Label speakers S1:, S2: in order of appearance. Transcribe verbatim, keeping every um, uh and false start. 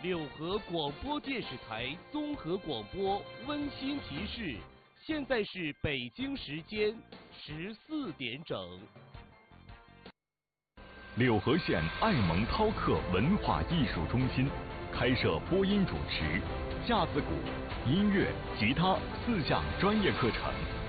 S1: 柳河广播电视台综合广播温馨提示：现在是北京时间十四点整。
S2: 柳河县爱蒙涛克文化艺术中心开设播音主持、架子鼓、音乐、吉他四项专业课程。